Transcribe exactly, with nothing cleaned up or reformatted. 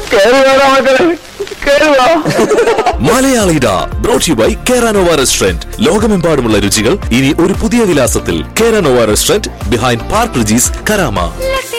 മലയാളിഡ brought you by കേരാനോവ restaurant. ലോകമെമ്പാടുമുള്ള രുചികൾ ഇനി ഒരു പുതിയ വിലാസത്തിൽ. കേരാനോവ restaurant behind park Regis, Karama.